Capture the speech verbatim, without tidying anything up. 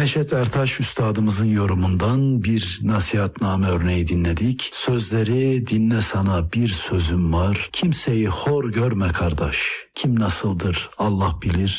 Neşet Ertaş üstadımızın yorumundan bir nasihatname örneği dinledik. Sözleri dinle sana bir sözüm var. Kimseyi hor görme kardeş. Kim nasıldır Allah bilir.